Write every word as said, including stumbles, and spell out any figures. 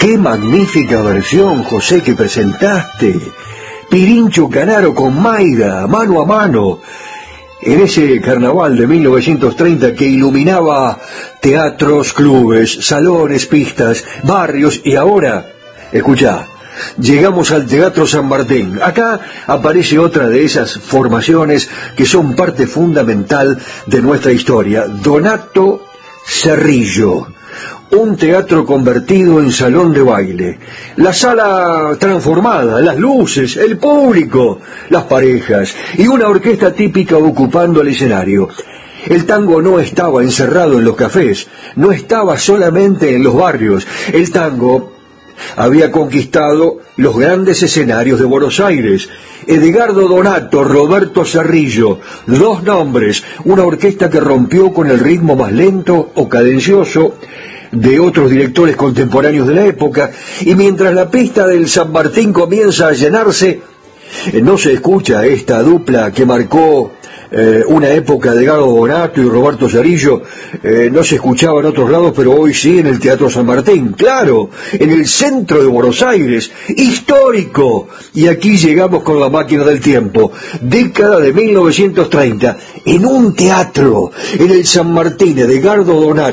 ¡Qué magnífica versión, José, que presentaste! Pirincho Canaro con Mayra, mano a mano, en ese carnaval de mil novecientos treinta que iluminaba teatros, clubes, salones, pistas, barrios, y ahora, escuchá, llegamos al Teatro San Martín. Acá aparece otra de esas formaciones que son parte fundamental de nuestra historia, Donato Cerrillo. Un teatro convertido en salón de baile, la sala transformada, las luces, el público, las parejas y una orquesta típica ocupando el escenario. El tango no estaba encerrado en los cafés, no estaba solamente en los barrios. El tango había conquistado los grandes escenarios de Buenos Aires. Edgardo Donato, Roberto Cerrillo, dos nombres, una orquesta que rompió con el ritmo más lento o cadencioso de otros directores contemporáneos de la época, y mientras la pista del San Martín comienza a llenarse, no se escucha esta dupla que marcó eh, una época de Edgardo Donato y Roberto Cerrillo. Eh, no se escuchaba en otros lados, pero hoy sí en el Teatro San Martín, claro, en el centro de Buenos Aires, histórico. Y aquí llegamos con la máquina del tiempo, década de mil novecientos treinta, en un teatro, en el San Martín, Edgardo Donato